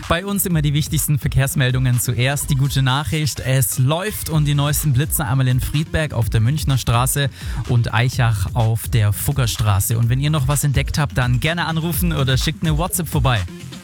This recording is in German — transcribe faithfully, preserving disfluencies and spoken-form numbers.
Bei uns immer die wichtigsten Verkehrsmeldungen zuerst. Die gute Nachricht, es läuft und die neuesten Blitzer einmal in Friedberg auf der Münchner Straße und Eichach auf der Fuggerstraße. Und wenn ihr noch was entdeckt habt, dann gerne anrufen oder schickt eine WhatsApp vorbei.